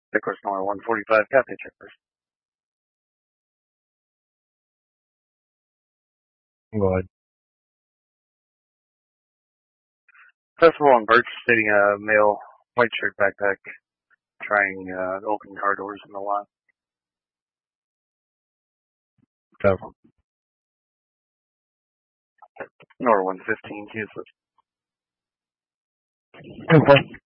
Of course, number 145, Cafe Checkers. Go ahead. Festival on Birch, stating a male white shirt backpack trying to open car doors in the lot. Go. Number 115, useless. Okay.